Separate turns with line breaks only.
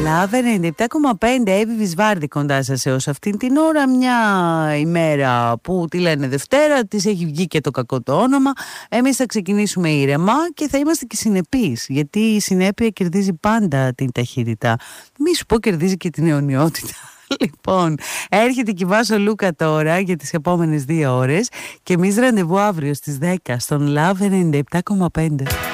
Love 97,5, Εύη Βυσβάρδη κοντά σας έως αυτήν την ώρα. Μια ημέρα που τη λένε Δευτέρα, της έχει βγει και το κακό το όνομα. Εμείς θα ξεκινήσουμε ήρεμα και θα είμαστε και συνεπείς, γιατί η συνέπεια κερδίζει πάντα την ταχύτητα. Μη σου πω κερδίζει και την αιωνιότητα. Λοιπόν, έρχεται η Βάσο Λούκα τώρα για τις επόμενες 2 ώρες και εμείς ραντεβού αύριο στις 10 στον Love 97,5.